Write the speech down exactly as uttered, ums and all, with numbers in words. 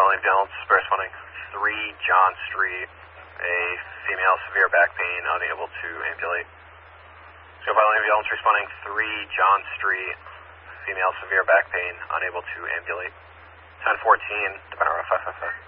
Valley ambulance, responding three John Street, a female severe back pain, unable to ambulate. Scope Valley ambulance responding three John Street, female severe back pain, unable to ambulate. ten fourteen, Department five five five.